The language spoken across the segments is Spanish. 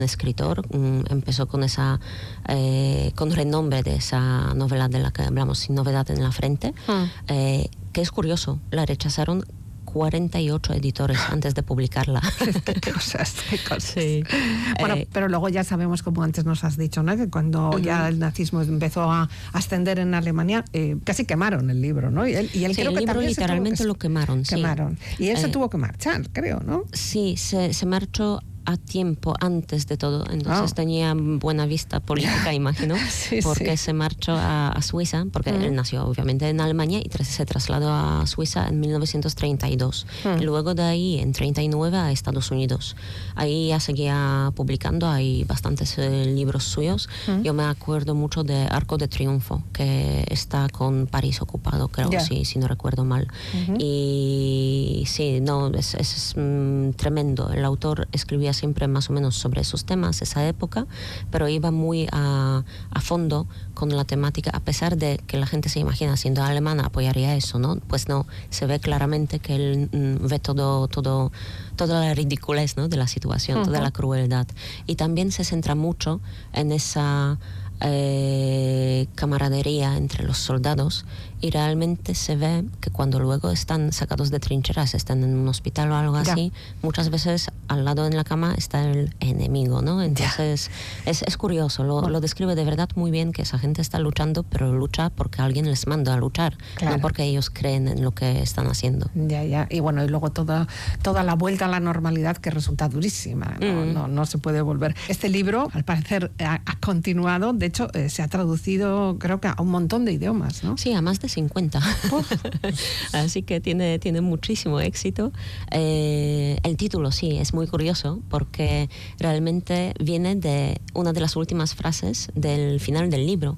escritor, empezó con con renombre de esa novela de la que hablamos, Sin novedad en la frente, que es curioso, la rechazaron 48 editores antes de publicarla. Qué cosas. Sí. Bueno, pero luego ya sabemos, como antes nos has dicho, ¿no?, que cuando ya el nazismo empezó a ascender en Alemania, casi quemaron el libro, ¿no? Y él Sí, creo el que libro también literalmente lo quemaron. Quemaron. Y él se tuvo que marchar, creo, ¿no? Sí, se marchó a tiempo antes de todo, entonces tenía buena vista política, imagino, porque se marchó a Suiza, porque él nació obviamente en Alemania y se trasladó a Suiza en 1932. Y luego de ahí, en 39, a Estados Unidos. Ahí ya seguía publicando, hay bastantes libros suyos. Yo me acuerdo mucho de Arco de Triunfo, que está con París ocupado, creo, si no recuerdo mal. Y sí, no, es tremendo. El autor escribía siempre más o menos sobre esos temas, esa época, pero iba muy a fondo con la temática, a pesar de que la gente se imagina, siendo alemana, apoyaría eso, ¿no? Pues no, se ve claramente que él ve toda la ridiculez, ¿no?, de la situación, toda la crueldad. Y también se centra mucho en esa camaradería entre los soldados, y realmente se ve que cuando luego están sacados de trincheras, están en un hospital o algo así, muchas veces al lado en la cama está el enemigo, ¿no? Entonces es curioso, lo describe de verdad muy bien, que esa gente está luchando, pero lucha porque alguien les manda a luchar, no porque ellos creen en lo que están haciendo. Y bueno, y luego toda la vuelta a la normalidad, que resulta durísima, no se puede volver. Este libro, al parecer, ha continuado, de hecho, se ha traducido, creo que a un montón de idiomas, ¿no? Sí, a más de 50. Así que tiene muchísimo éxito. El título sí es muy curioso, porque realmente viene de una de las últimas frases del final del libro.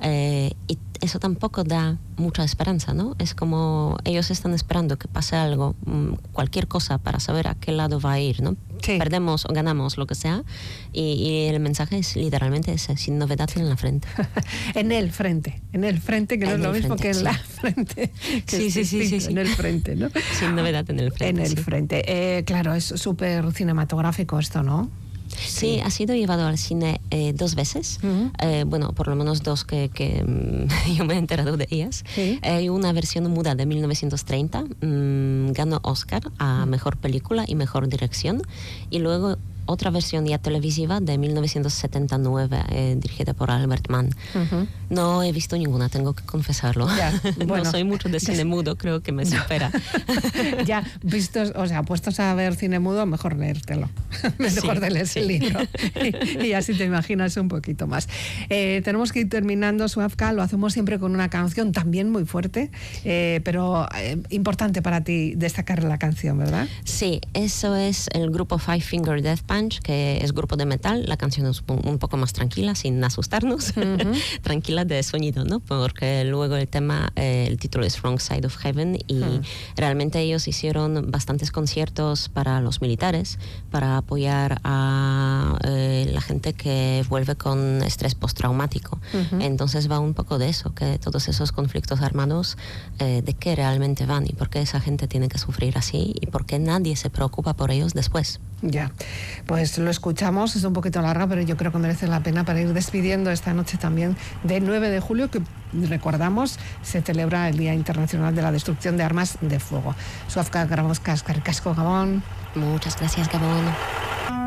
Y eso tampoco da mucha esperanza, ¿no? Es como ellos están esperando que pase algo, cualquier cosa, para saber a qué lado va a ir, ¿no? Perdemos o ganamos, lo que sea, y el mensaje es literalmente ese: sin novedad en la frente. En el frente, que no es lo mismo que en la frente. Sí. En el frente, ¿no? Sin novedad en el frente. En el frente. Claro, es súper cinematográfico esto, ¿no? Sí, ha sido llevado al cine 2 veces, bueno, por lo menos 2 que yo me he enterado de ellas. Hay una versión muda de 1930, ganó Oscar a Mejor Película y Mejor Dirección, y luego otra versión ya televisiva de 1979, dirigida por Albert Mann. No he visto ninguna, tengo que confesarlo. Bueno, no soy mucho de cine mudo, creo que me supera. Ya, puestos a ver cine mudo, mejor leértelo. Mejor te lees el libro. Y así te imaginas un poquito más. Tenemos que ir terminando, Suafka. Lo hacemos siempre con una canción también muy fuerte, pero importante para ti destacar la canción, ¿verdad? Sí, eso es el grupo Five Finger Death Punch, que es grupo de metal. La canción es un poco más tranquila, sin asustarnos, tranquila de sonido, ¿no? Porque luego el título es Wrong Side of Heaven, y realmente ellos hicieron bastantes conciertos para los militares, para apoyar a la gente que vuelve con estrés postraumático. Entonces va un poco de eso, que todos esos conflictos armados, de qué realmente van y por qué esa gente tiene que sufrir así y por qué nadie se preocupa por ellos después. Ya, pues lo escuchamos, es un poquito larga, pero yo creo que merece la pena para ir despidiendo esta noche también de 9 de julio, que recordamos se celebra el Día Internacional de la Destrucción de Armas de Fuego. Suafka Grabowska, eskerrik asko, Gabón. Muchas gracias, Gabón.